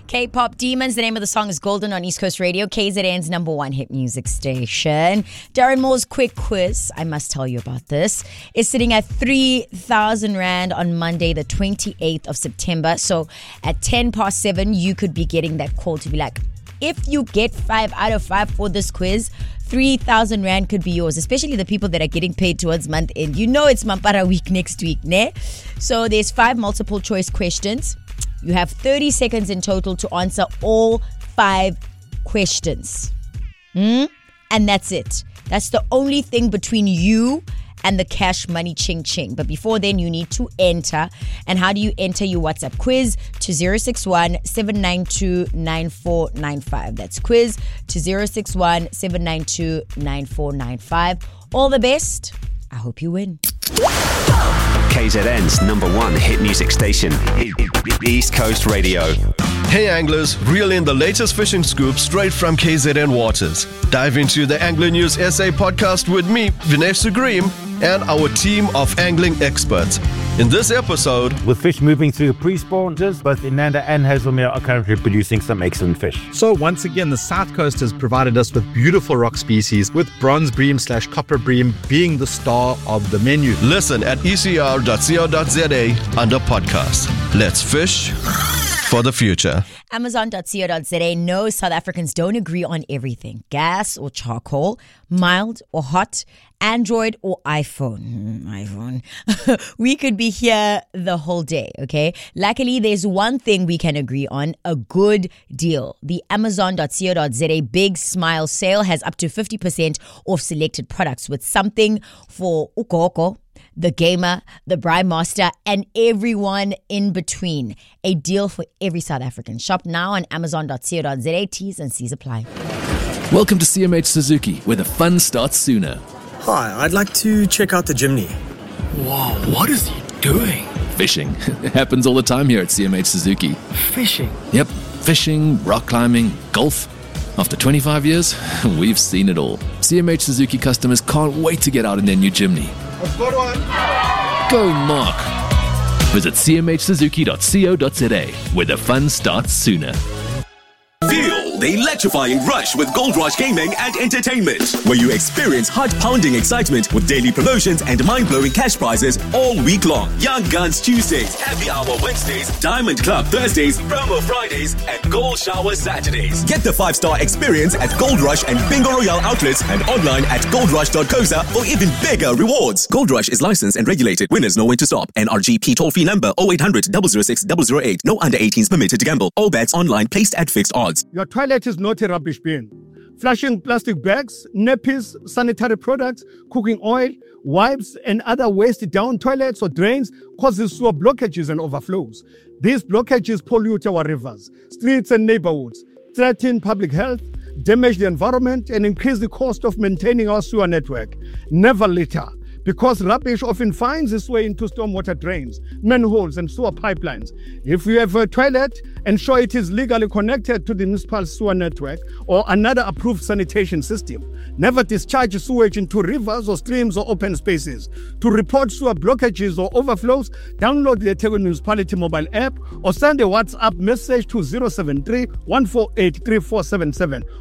K-Pop Demons. The name of the song is Golden on East Coast Radio, KZN's number one hit music station. Darren Moore's quick quiz, I must tell you about this, is sitting at 3,000 Rand on Monday, the 28th of September. So at 7:10, you could be getting that call to be like, if you get 5 out of 5 for this quiz, 3,000 Rand could be yours, especially the people that are getting paid towards month end. You know it's Mampara week next week, ne? So there's 5 multiple choice questions. You have 30 seconds in total to answer all 5 questions. And that's it. That's the only thing between you and the cash money ching ching. But before then, you need to enter. And how do you enter your WhatsApp quiz? To 061-792-9495. That's quiz to 061-792-9495. All the best. I hope you win. KZN's number one hit music station, East Coast Radio. Hey anglers, reel in the latest fishing scoop straight from KZN Waters. Dive into the Angler News SA podcast with me, Vinesh Sugreem, and our team of angling experts. In this episode, with fish moving through pre-spawn, both Inanda and Hazelmere are currently producing some excellent fish. So once again, the South Coast has provided us with beautiful rock species, with bronze bream / copper bream being the star of the menu. Listen at ecr.co.za under podcasts. Let's fish for the future. Amazon.co.za. No, South Africans don't agree on everything. Gas or charcoal, mild or hot, Android or iPhone. We could be here the whole day, okay? Luckily, there's one thing we can agree on, a good deal. The Amazon.co.za Big Smile Sale has up to 50% off selected products with something for Ukoko, the gamer, the bride master, and everyone in between. A deal for every South African. Shop now on Amazon.co.za. T's and C's apply. Welcome to CMH Suzuki, where the fun starts sooner. Hi, I'd like to check out the Jimny. Whoa, what is he doing? Fishing. It happens all the time here at CMH Suzuki. Fishing? Yep, fishing, rock climbing, golf. After 25 years, we've seen it all. CMH Suzuki customers can't wait to get out in their new Jimny. I've got one. Go Mark! Visit cmhsuzuki.co.za, where the fun starts sooner. Feel the electrifying rush with Gold Rush Gaming and Entertainment, where you experience heart-pounding excitement with daily promotions and mind-blowing cash prizes all week long. Young Guns Tuesdays, Happy Hour Wednesdays, Diamond Club Thursdays, Promo Fridays, and Gold Shower Saturdays. Get the 5-star experience at Gold Rush and Bingo Royale outlets and online at goldrush.coza for even bigger rewards. Gold Rush is licensed and regulated. Winners know when to stop. NRGP toll-free number 0800 006 008. No under 18s permitted to gamble. All bets online placed at fixed odds. Your toilet is not a rubbish bin. Flushing plastic bags, nappies, sanitary products, cooking oil, wipes, and other waste down toilets or drains causes sewer blockages and overflows. These blockages pollute our rivers, streets, and neighborhoods, threaten public health, damage the environment, and increase the cost of maintaining our sewer network. Never litter, because rubbish often finds its way into stormwater drains, manholes, and sewer pipelines. If you have a toilet, ensure it is legally connected to the municipal sewer network or another approved sanitation system. Never discharge sewage into rivers or streams or open spaces. To report sewer blockages or overflows, download the eThekwini Municipality mobile app or send a WhatsApp message to 073 148 3477